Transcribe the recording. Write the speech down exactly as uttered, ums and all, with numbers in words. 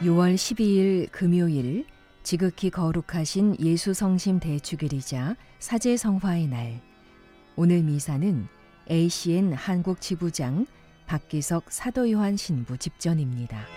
유월 십이일 금요일 지극히 거룩하신 예수성심 대축일이자 사제성화의 날. 오늘 미사는 에이씨엔 한국 지부장 박기석 사도요한 신부 집전입니다.